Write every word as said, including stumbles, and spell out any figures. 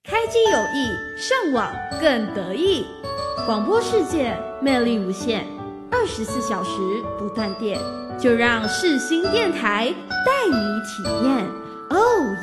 开机有益，上网更得意。广播世界魅力无限，二十四小时不断电，就让世新电台带你体验哦。